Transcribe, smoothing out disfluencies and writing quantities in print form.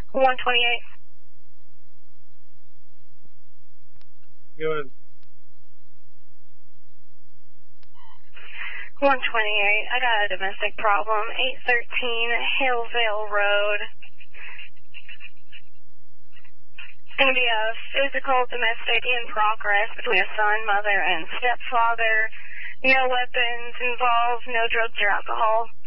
128. Good. 128. I got a domestic problem. 813 Hillsvale Road. It's going to be a physical domestic in progress between a son, mother, and stepfather. No weapons involved, no drugs or alcohol.